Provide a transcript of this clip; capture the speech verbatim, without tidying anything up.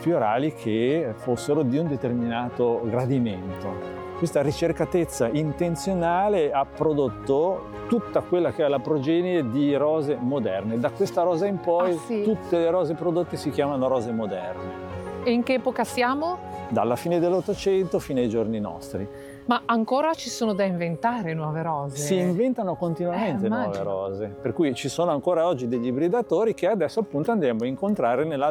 fiorali che fossero di un determinato gradimento. Questa ricercatezza intenzionale ha prodotto tutta quella che è la progenie di rose moderne. Da questa rosa in poi Ah, sì? tutte le rose prodotte si chiamano rose moderne. E in che epoca siamo? Dalla fine dell'Ottocento fino ai giorni nostri. Ma ancora ci sono da inventare nuove rose? Si inventano continuamente Eh, nuove immagino. rose, per cui ci sono ancora oggi degli ibridatori che adesso appunto andremo a incontrare nella